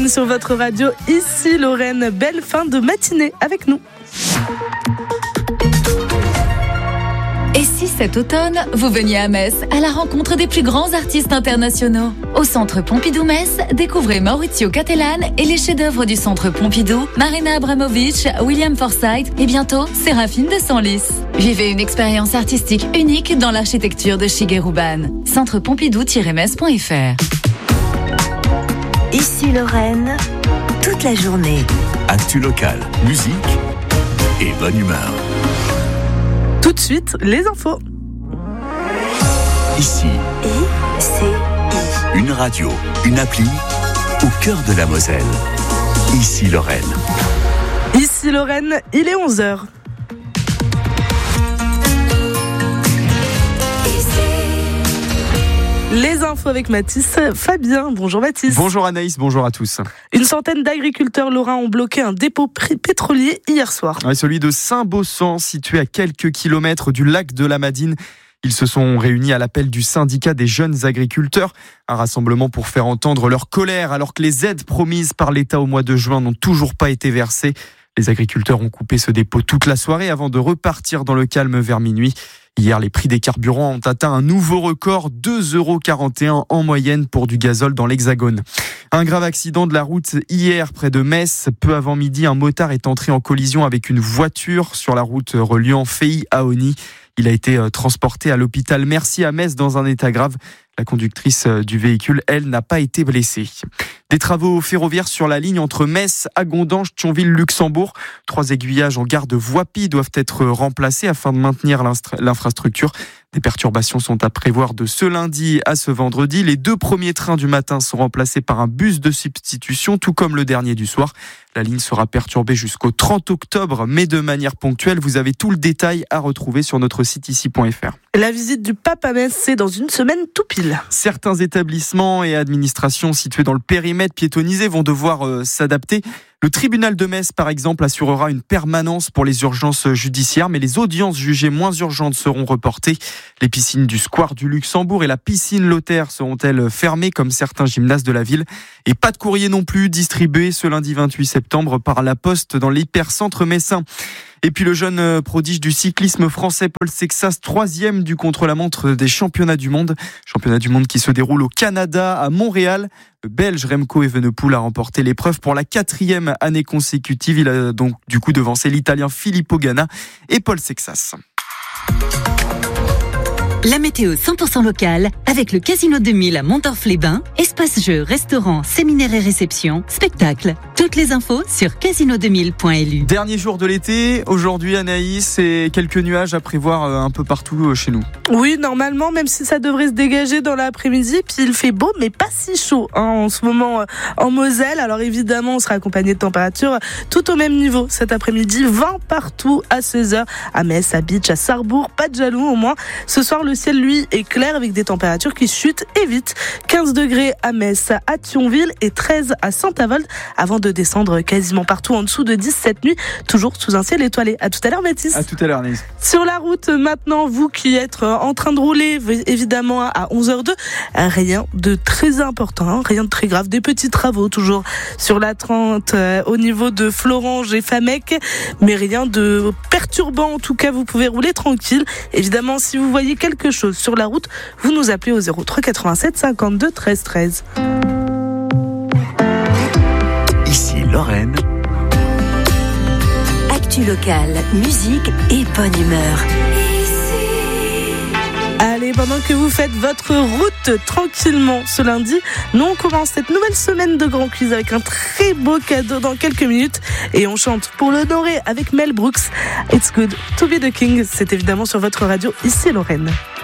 Lorraine sur votre radio. Ici Lorraine, belle fin de matinée avec nous. Et si cet automne, vous veniez à Metz à la rencontre des plus grands artistes internationaux? Au Centre Pompidou-Metz, découvrez Maurizio Cattelan et les chefs-d'œuvre du Centre Pompidou, Marina Abramovic, William Forsythe et bientôt Séraphine de Senlis. Vivez une expérience artistique unique dans l'architecture de Shigeru Ban. Centrepompidou-metz.fr. Ici Lorraine, toute la journée. Actu locale, musique et bonne humeur. Tout de suite, les infos. Ici, ICI. une radio, une appli au cœur de la Moselle. Ici Lorraine. Ici Lorraine, il est 11h. Les infos avec Mathis. Fabien, bonjour Mathis. Bonjour Anaïs, bonjour à tous. Une centaine d'agriculteurs lorrains ont bloqué un dépôt pétrolier hier soir. Ouais, celui de Saint-Baussan, situé à quelques kilomètres du lac de la Madine. Ils se sont réunis à l'appel du syndicat des jeunes agriculteurs. Un rassemblement pour faire entendre leur colère alors que les aides promises par l'État au mois de juin n'ont toujours pas été versées. Les agriculteurs ont coupé ce dépôt toute la soirée avant de repartir dans le calme vers minuit. Hier, les prix des carburants ont atteint un nouveau record, 2,41 € en moyenne pour du gazole dans l'Hexagone. Un grave accident de la route hier près de Metz. Peu avant midi, un motard est entré en collision avec une voiture sur la route reliant Feilly à Osny. Il a été transporté à l'hôpital Mercier à Metz dans un état grave. La conductrice du véhicule, elle, n'a pas été blessée. Des travaux ferroviaires sur la ligne entre Metz, Agondange, Thionville, Luxembourg. 3 aiguillages en gare de Voipy doivent être remplacés afin de maintenir l'infrastructure. Des perturbations sont à prévoir de ce lundi à ce vendredi. Les 2 premiers trains du matin sont remplacés par un bus de substitution, tout comme le dernier du soir. La ligne sera perturbée jusqu'au 30 octobre, mais de manière ponctuelle. Vous avez tout le détail à retrouver sur notre site ici.fr. La visite du pape à Metz, c'est dans une semaine tout pile. Certains établissements et administrations situés dans le périmètre piétonnisé vont devoir s'adapter. Le tribunal de Metz, par exemple, assurera une permanence pour les urgences judiciaires, mais les audiences jugées moins urgentes seront reportées. Les piscines du Square du Luxembourg et la piscine Lothaire seront-elles fermées comme certains gymnases de la ville? Et pas de courrier non plus distribué ce lundi 28 septembre par la Poste dans l'hypercentre messin. Et puis le jeune prodige du cyclisme français Paul Sexas, 3e du contre-la-montre des championnats du monde. Championnat du monde qui se déroule au Canada, à Montréal. Le Belge Remco Evenepoel a remporté l'épreuve pour la 4e année consécutive. Il a donc du coup devancé l'Italien Filippo Ganna et Paul Sexas. La météo 100% locale avec le Casino 2000 à Montorf-les-Bains. Espace jeux, restaurants, séminaires et réceptions, spectacles. Toutes les infos sur casino2000.lu. Dernier jour de l'été, aujourd'hui Anaïs, et quelques nuages à prévoir un peu partout chez nous. Oui, normalement, même si ça devrait se dégager dans l'après-midi, puis il fait beau, mais pas si chaud en ce moment en Moselle. Alors évidemment, on sera accompagné de températures tout au même niveau cet après-midi. 20 partout à 16h, à Metz, à Bitche, à Sarrebourg, pas de jaloux au moins. Ce soir, le ciel, lui, est clair avec des températures qui chutent et vite. 15 degrés à Metz, à Thionville et 13 à Saint-Avold avant de descendre quasiment partout en dessous de 10 cette nuit, toujours sous un ciel étoilé. À tout à l'heure, Mathis. À tout à l'heure, Anaïs. Sur la route, maintenant, vous qui êtes en train de rouler, évidemment, à 11h02, rien de très important, rien de très grave. Des petits travaux, toujours sur la 30, au niveau de Florange et Famec, mais rien de perturbant. En tout cas, vous pouvez rouler tranquille. Évidemment, si vous voyez quelque chose sur la route, vous nous appelez au 03 87 52 13 13. Ici Lorraine. Actu locale, musique et bonne humeur. Allez, pendant que vous faites votre route tranquillement ce lundi, nous on commence cette nouvelle semaine de Grand Quiz avec un très beau cadeau dans quelques minutes et on chante pour l'honorer avec Mel Brooks. It's good to be the king. C'est évidemment sur votre radio ici Lorraine.